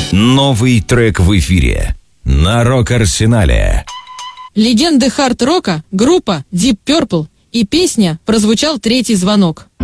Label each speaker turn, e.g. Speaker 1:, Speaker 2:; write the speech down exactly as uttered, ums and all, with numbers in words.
Speaker 1: Новый трек в эфире на Рок-Арсенале.
Speaker 2: Легенды хард-рока, группа Deep Purple, и песня «Прозвучал третий звонок».